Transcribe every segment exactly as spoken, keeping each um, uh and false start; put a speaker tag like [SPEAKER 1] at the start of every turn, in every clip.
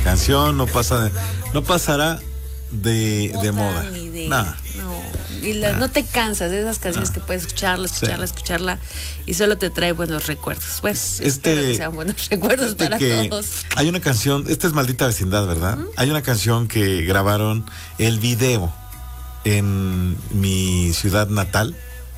[SPEAKER 1] canción, no pasa, no pasará de, de moda.
[SPEAKER 2] Nada. No, y la, no te cansas de esas canciones nah. que puedes escucharla, escucharla, sí. escucharla y solo te trae buenos recuerdos. Pues
[SPEAKER 1] este,
[SPEAKER 2] que sean buenos recuerdos este para todos.
[SPEAKER 1] Hay una canción, esta es Maldita Vecindad, ¿verdad? Uh-huh. Hay una canción que grabaron el video en mi ciudad natal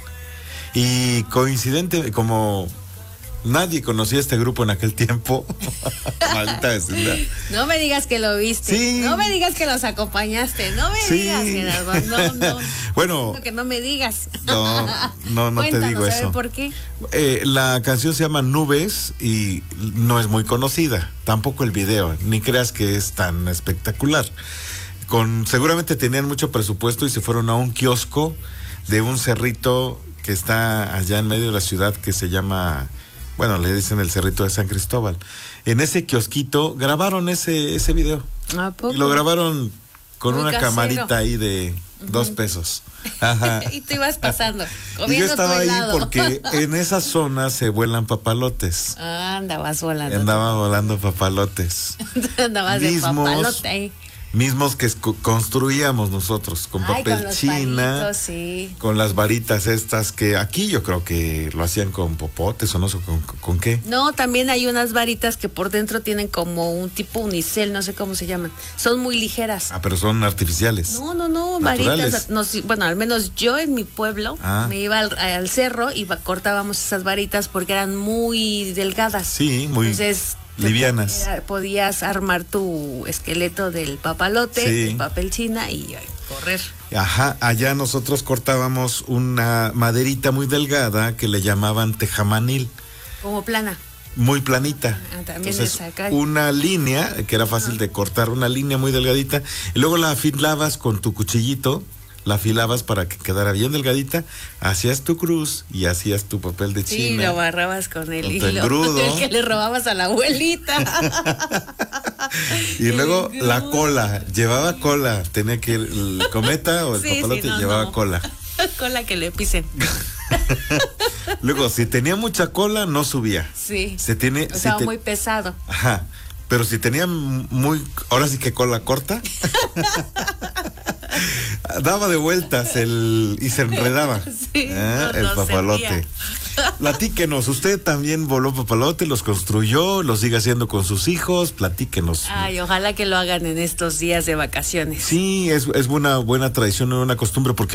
[SPEAKER 1] y coincidente, como nadie conocía este grupo en aquel tiempo. Maldita Vecindad.
[SPEAKER 2] No me digas que lo viste. Sí. No me digas que los acompañaste. No me sí. digas, Gerardo. No, no.
[SPEAKER 1] Bueno.
[SPEAKER 2] Que no me digas.
[SPEAKER 1] No, no, no te digo eso.
[SPEAKER 2] ¿Por qué?
[SPEAKER 1] Eh, la canción se llama Nubes y no es muy conocida. Tampoco el video. Ni creas que es tan espectacular. Con, seguramente tenían mucho presupuesto y se fueron a un kiosco de un cerrito que está allá en medio de la ciudad que se llama, bueno, le dicen el Cerrito de San Cristóbal. En ese kiosquito grabaron ese ese video.
[SPEAKER 2] ¿A poco?
[SPEAKER 1] Y lo grabaron con
[SPEAKER 2] Muy
[SPEAKER 1] una
[SPEAKER 2] casero.
[SPEAKER 1] Camarita ahí de uh-huh. dos pesos.
[SPEAKER 2] Ajá. Y tú ibas pasando, comiendo
[SPEAKER 1] y yo estaba
[SPEAKER 2] tu
[SPEAKER 1] ahí
[SPEAKER 2] helado.
[SPEAKER 1] porque en esa zona se vuelan papalotes.
[SPEAKER 2] Ah, andabas volando.
[SPEAKER 1] Andaba volando papalotes.
[SPEAKER 2] Andabas mismos, de papalote ahí.
[SPEAKER 1] Mismos que construíamos nosotros con
[SPEAKER 2] Ay,
[SPEAKER 1] papel
[SPEAKER 2] con los
[SPEAKER 1] china,
[SPEAKER 2] palitos, sí.
[SPEAKER 1] con las varitas estas que aquí yo creo que lo hacían con popotes o no sé con, con qué.
[SPEAKER 2] No, también hay unas varitas que por dentro tienen como un tipo unicel, no sé cómo se llaman. Son muy ligeras.
[SPEAKER 1] Ah, pero son artificiales.
[SPEAKER 2] No, no, no,
[SPEAKER 1] naturales.
[SPEAKER 2] Varitas. No, bueno, al menos yo en mi pueblo ah. me iba al, al cerro y cortábamos esas varitas porque eran muy delgadas.
[SPEAKER 1] Sí, muy.
[SPEAKER 2] Entonces,
[SPEAKER 1] livianas.
[SPEAKER 2] Podías, podías armar tu esqueleto del papalote, sí. del papel china y ay, correr.
[SPEAKER 1] Ajá, allá nosotros cortábamos una maderita muy delgada que le llamaban tejamanil.
[SPEAKER 2] Como plana.
[SPEAKER 1] Muy planita.
[SPEAKER 2] Ah, también
[SPEAKER 1] entonces, una línea, que era fácil de cortar, una línea muy delgadita, y luego la afilabas con tu cuchillito, la afilabas para que quedara bien delgadita, hacías tu cruz y hacías tu papel de
[SPEAKER 2] sí,
[SPEAKER 1] china.
[SPEAKER 2] Sí, lo agarrabas con el
[SPEAKER 1] con
[SPEAKER 2] hilo,
[SPEAKER 1] engrudo.
[SPEAKER 2] El que le robabas a la abuelita.
[SPEAKER 1] Y luego la cola, llevaba cola, tenía que ir el cometa o el sí, papalote sí, no, llevaba no. cola.
[SPEAKER 2] Cola que le pisen.
[SPEAKER 1] Luego, si tenía mucha cola, no subía.
[SPEAKER 2] Sí.
[SPEAKER 1] Se tiene,
[SPEAKER 2] o sea,
[SPEAKER 1] si te...
[SPEAKER 2] muy pesado.
[SPEAKER 1] Ajá. Pero si tenía muy, ahora sí que cola corta, daba de vueltas el y se enredaba.
[SPEAKER 2] Sí,
[SPEAKER 1] ¿eh?
[SPEAKER 2] no,
[SPEAKER 1] el
[SPEAKER 2] no
[SPEAKER 1] papalote.
[SPEAKER 2] Servía.
[SPEAKER 1] Platíquenos, usted también voló papalote, los construyó, los sigue haciendo con sus hijos, platíquenos.
[SPEAKER 2] Ay, ojalá que lo hagan en estos días de vacaciones.
[SPEAKER 1] Sí, es, es una buena tradición, una costumbre, porque